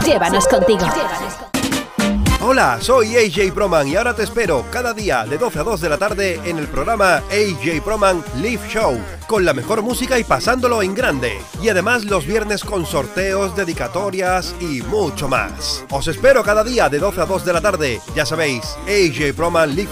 Llévanos contigo. Hola, soy AJ Proman y ahora te espero cada día de 12 a 2 de la tarde en el programa AJ Proman Live Show, con la mejor música y pasándolo en grande. Y además los viernes con sorteos, dedicatorias y mucho más. Os espero cada día de 12 a 2 de la tarde. Ya sabéis, AJ Proman Live